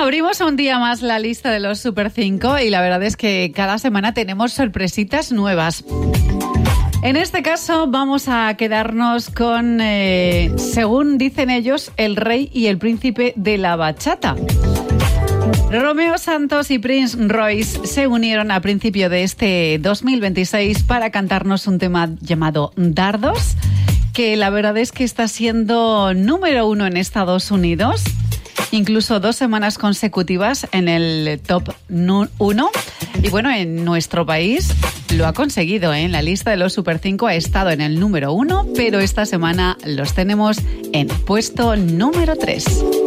Abrimos un día más la lista de los Super 5 y la verdad es que cada semana tenemos sorpresitas nuevas. En este caso vamos a quedarnos con, según dicen ellos, el rey y el príncipe de la bachata. Romeo Santos y Prince Royce se unieron a principio de este 2026 para cantarnos un tema llamado Dardos, que la verdad es que está siendo número 1 en Estados Unidos, incluso 2 semanas consecutivas en el top 1. Y bueno, en nuestro país lo ha conseguido, ¿eh? En la lista de los Super 5 ha estado en el número 1, pero esta semana los tenemos en puesto número 3.